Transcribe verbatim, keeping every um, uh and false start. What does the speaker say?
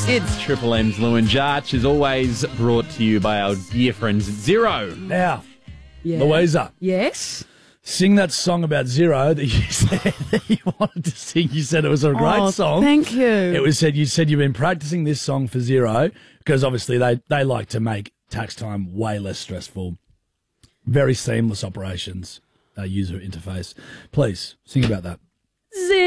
It's Triple M's Lou and Jarch, as always, brought to you by our dear friends at Zero. Now, Yeah. Louisa, Yes? sing that song about Zero that you said that you wanted to sing. You said it was a great Oh, song. thank you. It was said you said you've been practicing this song for Zero because obviously they, they like to make tax time way less stressful. Very seamless operations, uh, user interface. Please sing about that. Zero.